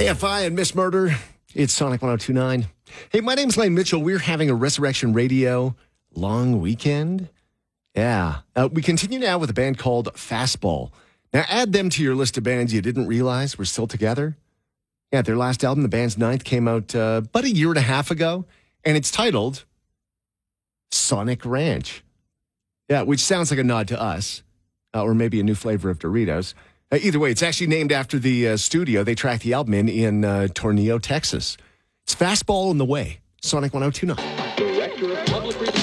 AFI and Miss Murder. It's Sonic 102.9. Hey, my name's Lane Mitchell. We're having a Resurrection Radio long weekend. Yeah. We continue now with a band called Fastball. Now, add them to your list of bands you didn't realize were still together. Yeah, their last album, the band's ninth, came out about a year and a half ago, and it's titled Sonic Ranch. Yeah, which sounds like a nod to us, or maybe a new flavor of Doritos. Either way, it's actually named after the studio they tracked the album in Tornillo, Texas. It's Fastball in the Way, Sonic 102.9. Director of Public Relations.